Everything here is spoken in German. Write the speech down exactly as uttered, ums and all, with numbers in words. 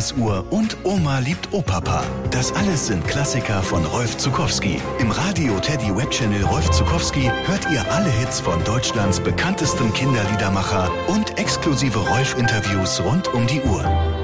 Jahresuhr und Oma liebt Opapa. Das alles sind Klassiker von Rolf Zuckowski. Im Radio Teddy Webchannel Rolf Zuckowski hört ihr alle Hits von Deutschlands bekanntesten Kinderliedermacher und exklusive Rolf-Interviews rund um die Uhr.